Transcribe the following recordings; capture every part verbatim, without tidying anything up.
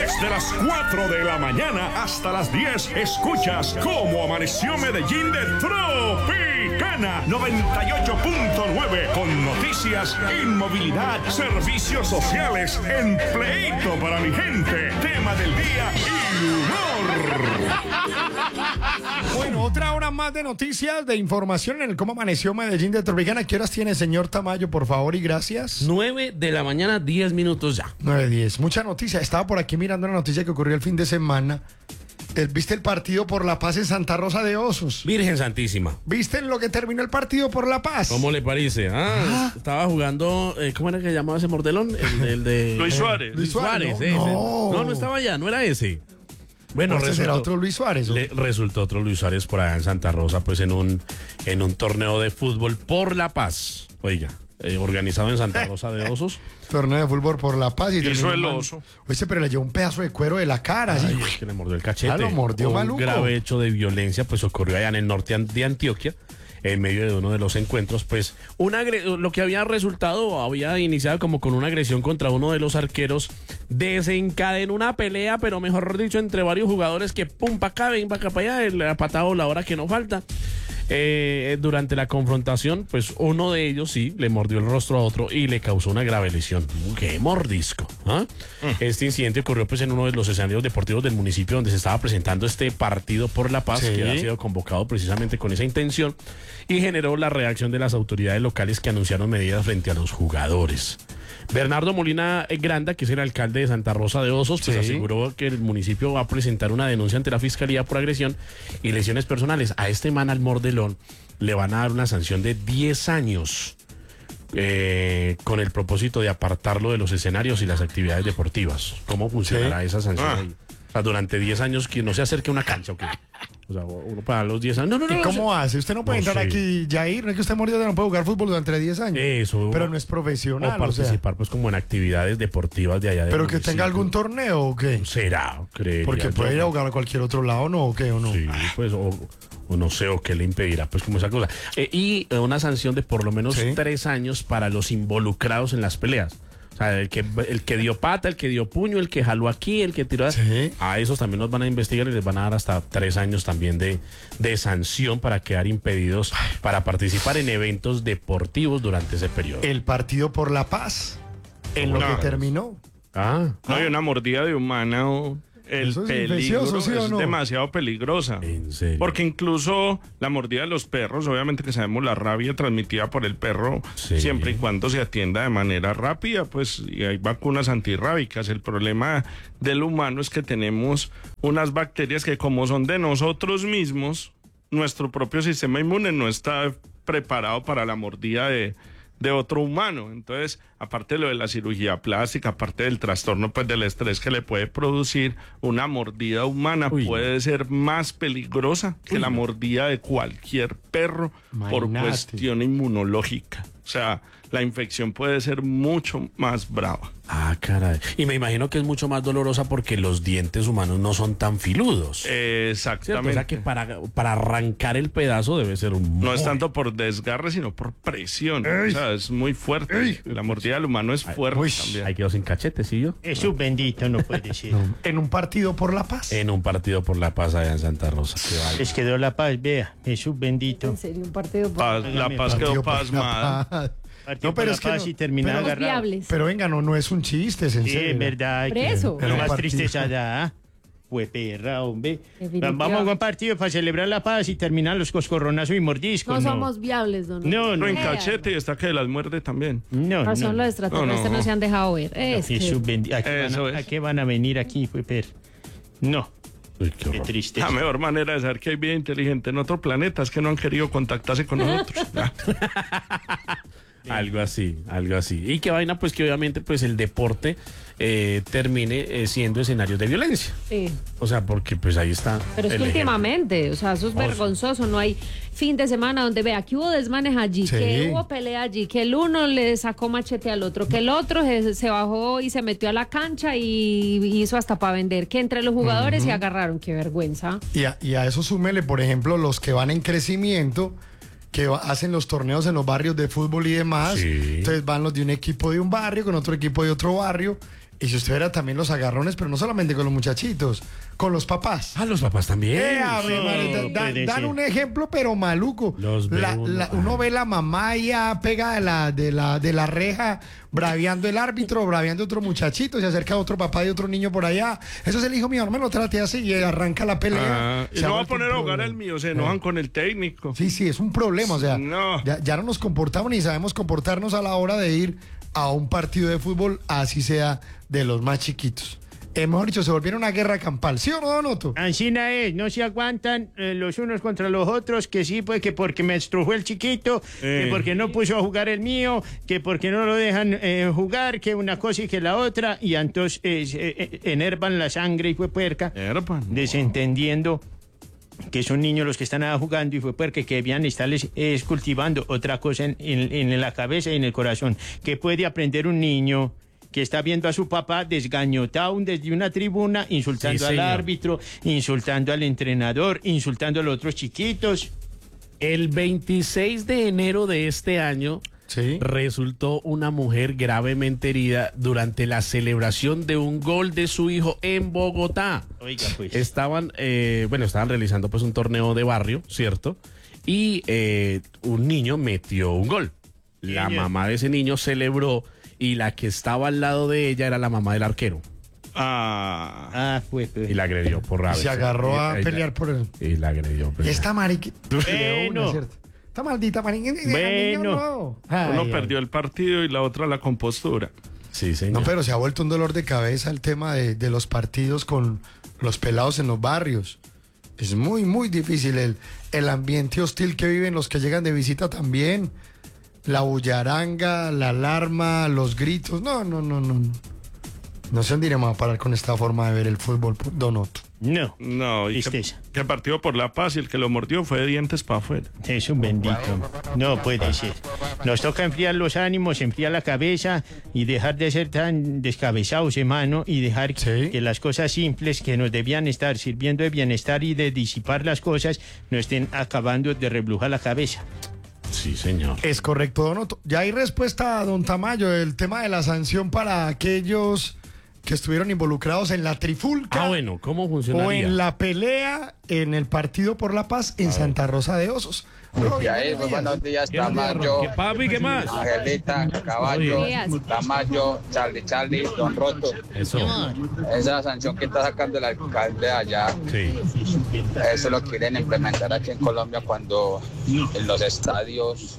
Desde las cuatro de la mañana hasta las diez, escuchas Cómo Amaneció Medellín de Tropicana noventa y ocho punto nueve, con noticias, inmovilidad, servicios sociales, empleito para mi gente, tema del día y humor. Bueno, otra hora más de noticias, de información en el Cómo Amaneció Medellín de Tropicana. ¿Qué horas tiene, señor Tamayo, por favor, y gracias? nueve de la mañana, diez minutos ya. nueve diez. Mucha noticia. Estaba por aquí mirando una noticia que ocurrió el fin de semana. ¿Viste el partido por la paz en Santa Rosa de Osos? Virgen Santísima. ¿Viste en lo que terminó el partido por la paz? ¿Cómo le parece? Ah, Ah. Estaba jugando, eh, ¿cómo era que llamaba ese mordelón? El, el de... Luis Suárez. Luis Suárez, ese. no. no, no estaba allá, no era ese. Bueno, Este será resultó, otro Luis Suárez. ¿O? le, resultó otro Luis Suárez por allá en Santa Rosa, pues en un, en un torneo de fútbol por la paz. Oiga, eh, organizado en Santa Rosa de Osos. Torneo de fútbol por la paz. Y Hizo terminó el mal. oso. Oye, pero le llevó un pedazo de cuero de la cara. Así. Ay, es que le mordió el cachete. Ah, lo mordió Un maluco. grave hecho de violencia pues ocurrió allá en el norte de Antioquia, en medio de uno de los encuentros. Pues una agre- lo que había resultado, había iniciado como con una agresión contra uno de los arqueros, desencadenó una pelea, pero mejor dicho, entre varios jugadores que pum, pa' acá, ven, pa' acá, para allá, el patado la hora que no falta. Eh, durante la confrontación, pues uno de ellos sí le mordió el rostro a otro y le causó una grave lesión. ¡Qué mordisco! ¿Ah? Mm. Este incidente ocurrió pues en uno de los escenarios deportivos del municipio donde se estaba presentando este partido por la paz, Sí. que ha sido convocado precisamente con esa intención, y generó la reacción de las autoridades locales que anunciaron medidas frente a los jugadores. Bernardo Molina Granda, que es el alcalde de Santa Rosa de Osos, pues Sí. aseguró que el municipio va a presentar una denuncia ante la fiscalía por agresión y lesiones personales. A este man, al mordelón, le van a dar una sanción de diez años eh, con el propósito de apartarlo de los escenarios y las actividades deportivas. ¿Cómo funcionará Sí. esa sanción Ah. ahí? O sea, durante diez años que no se acerque a una cancha, ¿o qué? O sea, uno para los diez años. No, no, no. ¿Y no, cómo no, hace? Usted no puede No entrar sé. aquí, Jair. No es que usted mordió, no puede jugar fútbol durante diez años. Eso. Pero no es profesional. O O sea, participar, pues, como en actividades deportivas de allá de pero que tenga algún torneo o qué. Será, creo. Porque puede ir a jugar a cualquier otro lado, ¿no? ¿O qué? ¿O no? Sí, pues, o, o no sé, o qué le impedirá, pues, como esa cosa. Eh, y eh, una sanción de por lo menos Sí. tres años para los involucrados en las peleas. O sea, el que, el que dio pata, el que dio puño, el que jaló aquí, el que tiró... Sí. A esos también los van a investigar y les van a dar hasta tres años también de, de sanción para quedar impedidos para participar en eventos deportivos durante ese periodo. El partido por la paz. En lo No. que terminó. Ah, No hay una mordida de humano. El Eso es peligro infeccioso, ¿sí o es no? demasiado peligrosa. ¿en serio? Porque incluso la mordida de los perros, obviamente que sabemos la rabia transmitida por el perro, Sí. siempre y cuando se atienda de manera rápida, pues y hay vacunas antirrábicas. El problema del humano es que tenemos unas bacterias que como son de nosotros mismos, nuestro propio sistema inmune no está preparado para la mordida de, de otro humano. Entonces, aparte de lo de la cirugía plástica, aparte del trastorno pues del estrés que le puede producir, una mordida humana Uy, puede no. ser más peligrosa que Uy, la no. mordida de cualquier perro por Imagínate. cuestión inmunológica. O sea, la infección puede ser mucho más brava. Ah, caray. Y me imagino que es mucho más dolorosa porque los dientes humanos no son tan filudos. ¿Cierto? O Exactamente. sea que para, para arrancar el pedazo debe ser un... No es tanto por desgarre, sino por presión. O sea, es muy fuerte. La mordida del humano es fuerte Uy. también. Ahí quedó sin cachete, ¿sí yo? Jesús bendito, no puede ser. En un partido por la paz. En un partido por la paz allá en Santa Rosa. Qué vale. Les quedó la paz, vea. Jesús bendito. En serio, un partido por Paz- la paz Partido quedó por la pasmada. paz. Partido No, pero por es la que paz no- y terminar pero- los agarrado. viables. Pero venga, no, no es un chiste, es en Sí, serio. es verdad. Por que- eso. Pero un más partido. tristeza ya. Fue perra, hombre. Definitivamente. Vamos a un partido para celebrar la paz y terminar los coscorronazos y mordiscos. No No, somos viables, don. No, no. Pero en Eh, cachete y está que las muerde también. no, Razón, no. los extraterrestres No, no, no. se han dejado ver. Es que- Jesús bendito. ¿A qué, van Eso a, es. ¿A qué van a venir aquí? Fue per. No, Uy, qué qué horror. tristeza. La mejor manera de saber que hay vida inteligente en otro planeta es que no han querido contactarse con nosotros. Ah, Algo así, algo así. Y qué vaina, pues que obviamente pues el deporte eh, termine eh, siendo escenario de violencia. Sí. O sea, porque pues ahí está. Pero es el que ejemplo. últimamente, o sea, eso es Oh, sí. vergonzoso. No hay fin de semana donde vea que hubo desmanes allí, Sí. que hubo pelea allí, que el uno le sacó machete al otro, que el otro se, se bajó y se metió a la cancha y hizo hasta para vender, que entre los jugadores se agarraron. Qué vergüenza. Y a, y a eso súmele, por ejemplo, los que van en crecimiento, que va- hacen los torneos en los barrios de fútbol y demás. Sí. Entonces van los de un equipo de un barrio con otro equipo de otro barrio. Y si usted era también los agarrones, pero no solamente con los muchachitos, con los papás. Ah, los papás también. Eh, a ver, sí, madre, da- puede dan ser. un ejemplo, pero maluco. Los ve La- uno, la- uno ve la mamá ya pega de la, de la, de la reja, braviando el árbitro, braviando otro muchachito, se acerca otro papá de otro niño por allá. Eso es el hijo mío, no me lo trate así y arranca la pelea. Ah, y Se ha no va a vuelto un poner a jugar problema. al mío, se enojan Eh. con el técnico. Sí, sí, es un problema. O sea, No. ya, ya no nos comportamos ni sabemos comportarnos a la hora de ir a un partido de fútbol, así sea de los más chiquitos. Eh, mejor dicho, se volvieron una guerra campal. ¿Sí o no, Donoto? Ancina es, no se aguantan eh, los unos contra los otros, que sí, pues que porque me estrujó el chiquito, que Eh. porque no puso a jugar el mío, que porque no lo dejan eh, jugar, que una cosa y que la otra, y entonces eh, se- eh, enervan la sangre y fue puerca, Erpa, no. desentendiendo que son niños los que están ahí jugando y fue porque que debían estarles eh, cultivando otra cosa en, en- en la cabeza y en el corazón, que puede aprender un niño que está viendo a su papá desgañotado desde una tribuna, insultando Sí, al señor. árbitro, insultando al entrenador, insultando a los otros chiquitos. El veintiséis de enero de este año Sí. resultó una mujer gravemente herida durante la celebración de un gol de su hijo en Bogotá. Oiga, pues. Estaban, eh, bueno, estaban realizando pues un torneo de barrio, ¿cierto? Y eh, un niño metió un gol. La Niño. mamá de ese niño celebró y la que estaba al lado de ella era la mamá del arquero. Ah, Ah, pues. pues. Y la agredió por rabia. Se agarró a Y- y- pelear por el... Y la agredió. pues. Esta marica... Bueno. Esta maldita marica... Bueno. No. Ay, uno ay. perdió el partido y la otra la compostura. Sí, señor. No, pero se ha vuelto un dolor de cabeza el tema de, de los partidos con los pelados en los barrios. Es muy, muy difícil el, el ambiente hostil que viven los que llegan de visita también. La bullaranga, la alarma, los gritos. No, no, no, no. No, no sé dónde iremos a parar con esta forma de ver el fútbol, Donoto. No. No, y que, Tristeza. que partido por la paz y el que lo mordió fue de dientes para afuera. Es un bendito. No puede ser. Nos toca enfriar los ánimos, enfriar la cabeza y dejar de ser tan descabezados, hermano, y dejar Sí. que las cosas simples que nos debían estar sirviendo de bienestar y de disipar las cosas no estén acabando de reblujar la cabeza. Sí, señor. Es correcto, Donoto. Ya hay respuesta a don Tamayo, el tema de la sanción para aquellos que estuvieron involucrados en la trifulca. Ah, bueno, ¿cómo O funcionaría? en la pelea en el Partido por la Paz en Santa Rosa de Osos. Y ahí, muy buenos días, Tamayo, ¿Qué papi, qué más? Angelita, Caballo, Días. Tamayo, Charlie, Charlie, Don Roto. Eso. Esa sanción que está sacando el alcalde allá, Sí. eso lo quieren implementar aquí en Colombia cuando en los estadios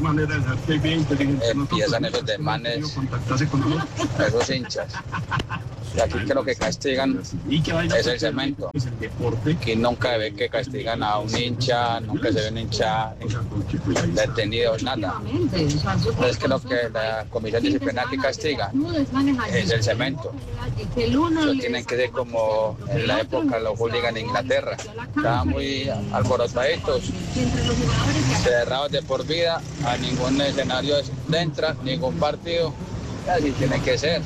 empiezan esos desmanes, esos hinchas. Y aquí creo que castigan es el cemento. Aquí nunca ve que castigan a un hincha, nunca se ve un hincha detenido, nada. Entonces creo que la comisión disciplinaria que castiga es el cemento. Eso tienen que ser como en la época los hooligans en Inglaterra. Estaban muy alborotaditos, cerrados de por vida, a ningún escenario entra, ningún partido. Así tiene que ser.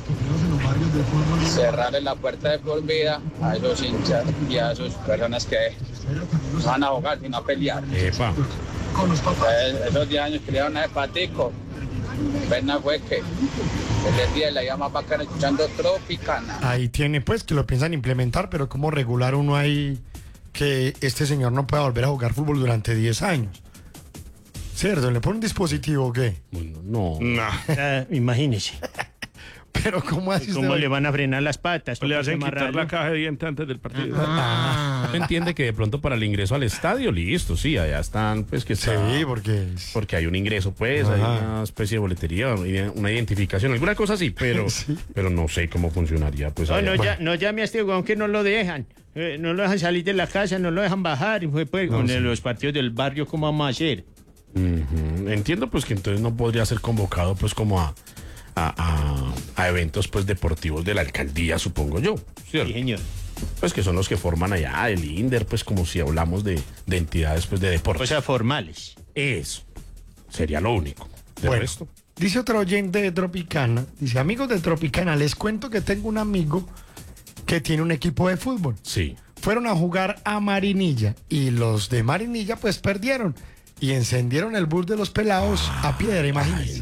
Cerrarle la puerta de por vida a esos hinchas y a esas personas que no van a jugar sino a pelear. Epa. Entonces, esos diez años criaron a ese patico. Pena fue que el día de la llama bacana escuchando Tropicana. Ahí tiene pues que lo piensan implementar, pero ¿cómo regular uno ahí que este señor no pueda volver a jugar fútbol durante diez años? ¿Cierto? ¿Le pone un dispositivo o qué? Bueno, no. No. Ah, imagínese. Pero ¿cómo así ¿Cómo usted- le van a frenar las patas? Le Toca hacen quitar amarrarlo. la caja de dientes antes del partido. Ah, entiende que de pronto para el ingreso al estadio, listo, sí, allá están, pues que está, Sí, porque... porque hay un ingreso, pues, hay Ajá. una especie de boletería, una identificación, alguna cosa así, pero, Sí. pero no sé cómo funcionaría, pues. No, allá. no, Bueno, ya, no llame a este weón que no lo dejan. Eh, no lo dejan salir de la casa, no lo dejan bajar. Y fue pues, No, con sí. los partidos del barrio, ¿cómo vamos a hacer? ujú. Entiendo, pues, que entonces no podría ser convocado, pues, como a, a, a- a eventos, pues, deportivos de la alcaldía, supongo yo, ¿cierto? Sí, señor. Pues que son los que forman allá el INDER, pues, como si hablamos de, de entidades, pues, de deporte. Cosas formales. Eso sería lo único. De Bueno, resto. dice otro oyente de Tropicana, dice, amigos de Tropicana, les cuento que tengo un amigo que tiene un equipo de fútbol. Sí. Fueron a jugar a Marinilla y los de Marinilla pues perdieron y encendieron el bus de los pelados a piedra, imagínense. No.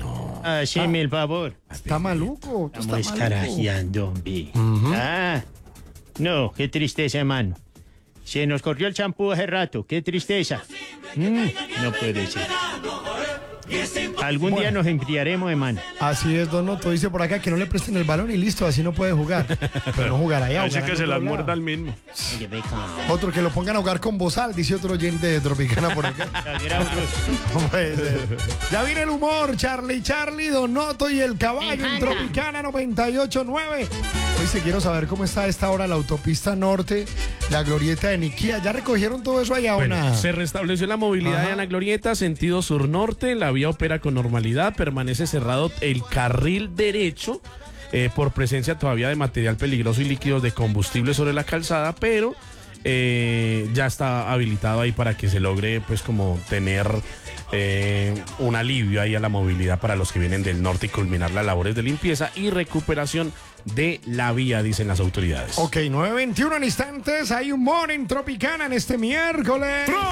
Haceme el favor. Está maluco. tú Estamos está maluco. escarajeando, hombre. Ah, no, qué tristeza, hermano. Se nos corrió el champú hace rato, qué tristeza. Mm, no puede ser. Algún día Bueno. nos enfriaremos, hermano. Así es, Don Otto. Dice por acá que no le presten el balón y listo, así no puede jugar. Pero no jugará allá. Parece jugará que en se otro las lado. muerda al mismo. Otro que lo pongan a jugar con bozal, dice otro oyente de Tropicana por acá. No puede ser. Ya viene el humor, Charlie, Charlie, Don Otto y el caballo en Tropicana noventa y ocho punto nueve. Hoy sí quiero saber cómo está a esta hora la autopista norte, la glorieta de Niquía. ¿Ya recogieron todo eso allá o Bueno, nada? se restableció la movilidad Ajá. en la glorieta, sentido sur-norte. La vía opera con normalidad. Permanece cerrado el carril derecho eh, por presencia todavía de material peligroso y líquidos de combustible sobre la calzada, pero eh, ya está habilitado ahí para que se logre, pues, como tener eh, un alivio ahí a la movilidad para los que vienen del norte y culminar las labores de limpieza y recuperación de la vía, dicen las autoridades. Ok, nueve veintiuno en instantes. Hay humor en Tropicana en este miércoles.